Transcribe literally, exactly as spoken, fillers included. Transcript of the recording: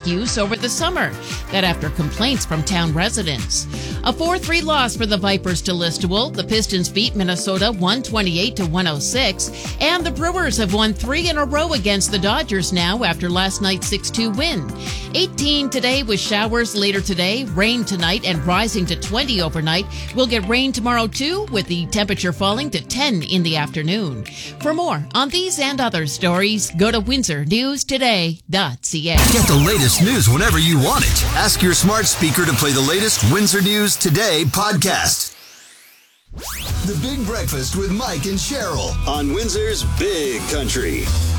use over the summer. That after complaints from town residents. A four three loss for the Vipers to Listowel. The Pistons beat Minnesota one twenty-eight to one oh six. And the Brewers have won three in a row against the Dodgers now after last night's six two win. eighteen today with showers later today, rain tonight and rising to twenty overnight. We'll get rain tomorrow too, with the temperature falling to ten in the afternoon. For more on these and other stories, go to windsor news today dot c a. Get the latest news whenever you want it. Ask your smart speaker to play the latest Windsor News Today podcast. The Big Breakfast with Mike and Cheryl on Windsor's Big Country.